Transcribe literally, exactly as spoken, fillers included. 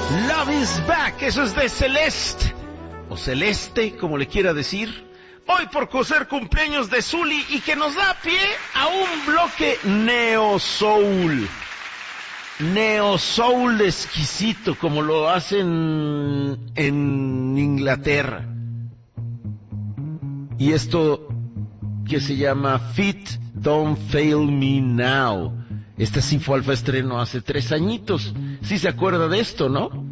Love is Back, eso es de Celeste, o Celeste, como le quiera decir. Hoy por coser cumpleaños de Zuli y que nos da pie a un bloque neo soul. Neo soul exquisito, como lo hacen en Inglaterra. Y esto que se llama Fit Don't Fail Me Now. Esta sí fue Alfa Estreno hace tres añitos. Sí se acuerda de esto, ¿no?